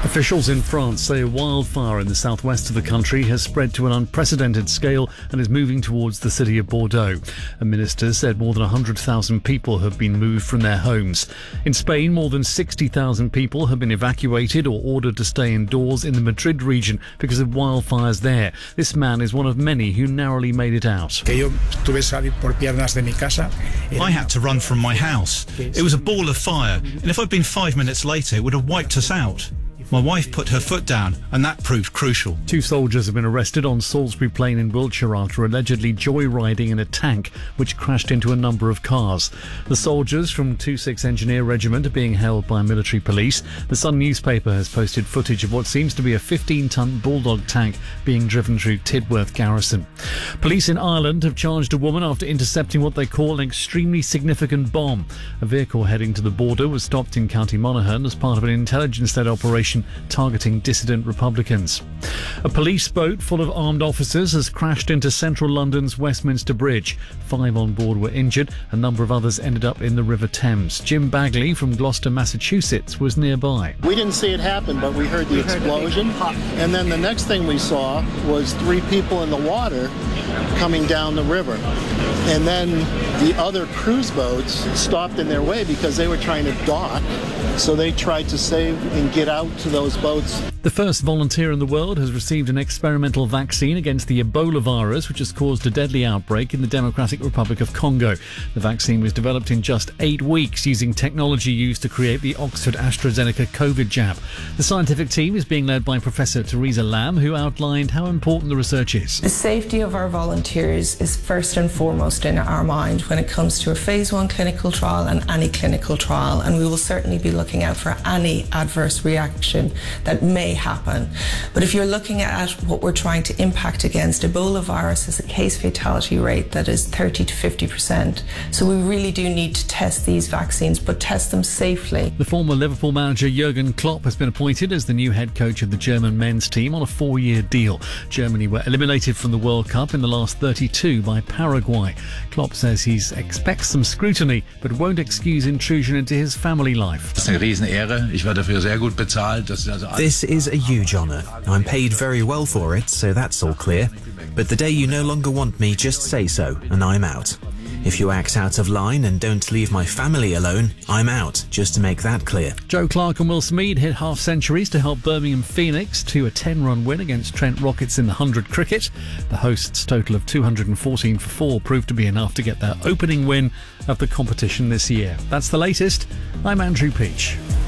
Officials in France say a wildfire in the southwest of the country has spread to an unprecedented scale and is moving towards the city of Bordeaux. A minister said more than 100,000 people have been moved from their homes. In Spain, more than 60,000 people have been evacuated or ordered to stay indoors in the Madrid region because of wildfires there. This man is one of many who narrowly made it out. I had to run from my house. It was a ball of fire, and if I'd been 5 minutes later, it would have wiped us out. My wife put her foot down, and that proved crucial. 2 soldiers have been arrested on Salisbury Plain in Wiltshire after allegedly joyriding in a tank which crashed into a number of cars. The soldiers from 26 Engineer Regiment are being held by military police. The Sun newspaper has posted footage of what seems to be a 15-ton Bulldog tank being driven through Tidworth Garrison. Police in Ireland have charged a woman after intercepting what they call an extremely significant bomb. A vehicle heading to the border was stopped in County Monaghan as part of an intelligence-led operation targeting dissident Republicans. A police boat full of armed officers has crashed into central London's Westminster Bridge. 5 on board were injured. A number of others ended up in the River Thames. Jim Bagley from Gloucester, Massachusetts was nearby. We didn't see it happen, but we heard the explosion. And then the next thing we saw was 3 people in the water coming down the river. And then the other cruise boats stopped in their way because they were trying to dock. So they tried to save and get out to those boats. The first volunteer in the world has received an experimental vaccine against the Ebola virus, which has caused a deadly outbreak in the Democratic Republic of Congo. The vaccine was developed in just 8 weeks using technology used to create the Oxford AstraZeneca COVID jab. The scientific team is being led by Professor Theresa Lamb, who outlined how important the research is. The safety of our volunteers is first and foremost in our mind when it comes to a phase 1 clinical trial and any clinical trial, and we will certainly be looking out for any adverse reaction that may happen. But if you're looking at what we're trying to impact against, Ebola virus has a case fatality rate that is 30 to 50%. So we really do need to test these vaccines, but test them safely. The former Liverpool manager Jurgen Klopp has been appointed as the new head coach of the German men's team on a 4-year deal. Germany were eliminated from the World Cup in the last 32 by Paraguay. Klopp says he expects some scrutiny, but won't excuse intrusion into his family life. This is a huge honour. I'm paid very well for it, so that's all clear. But the day you no longer want me, just say so, and I'm out. If you act out of line and don't leave my family alone, I'm out, just to make that clear. Joe Clark and Will Smead hit half-centuries to help Birmingham Phoenix to a 10-run win against Trent Rockets in the 100 cricket. The hosts' total of 214 for 4 proved to be enough to get their opening win of the competition this year. That's the latest. I'm Andrew Peach.